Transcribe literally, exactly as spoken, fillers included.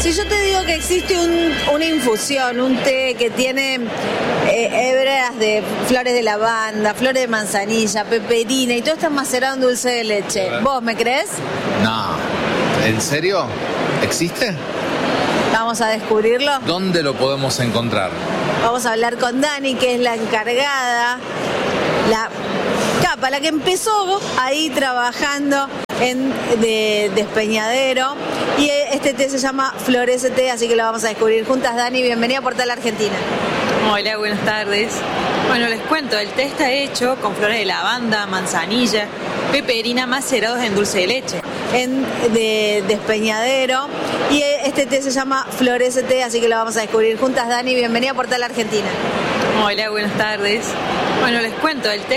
Si yo te digo que existe un, una infusión, un té que tiene eh, hebras de flores de lavanda, flores de manzanilla, peperina y todo está macerado en dulce de leche, ¿vos me crees? No. ¿En serio? ¿Existe? Vamos a descubrirlo. ¿Dónde lo podemos encontrar? Vamos a hablar con Dani, que es la encargada, la capa, la que empezó ahí trabajando en de Despeñadero. Y este té se llama Florece Té, así que lo vamos a descubrir juntas. Dani, bienvenida a Portal Argentina. Hola, buenas tardes. Bueno, les cuento, el té está hecho con flores de lavanda, manzanilla, peperina macerados en dulce de leche. En de Despeñadero. Y este té se llama Florece Té, así que lo vamos a descubrir juntas. Dani, bienvenida a Portal Argentina. Hola, buenas tardes. Bueno, les cuento, el té